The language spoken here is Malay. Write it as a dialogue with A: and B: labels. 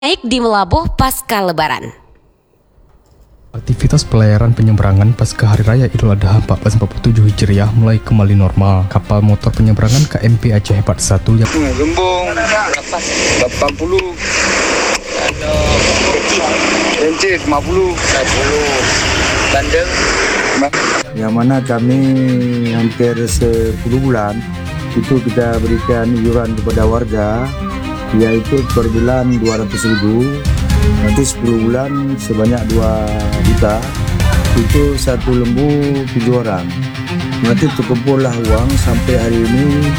A: Naik di Melabuh pasca Lebaran.
B: Aktivitas pelayaran penyeberangan pasca Hari Raya Idul Adha 1447 Hijriah mulai kembali normal. Kapal motor penyeberangan KMP Aceh 41 yang
C: Gembong 80, Encik 50, Bandeng.
D: Yang mana kami hampir 10 bulan itu kita berikan iuran kepada warga, yaitu per bulan 200.000, nanti 10 bulan sebanyak 2 juta, itu satu lembu 7 orang. Nanti terkumpullah uang sampai hari ini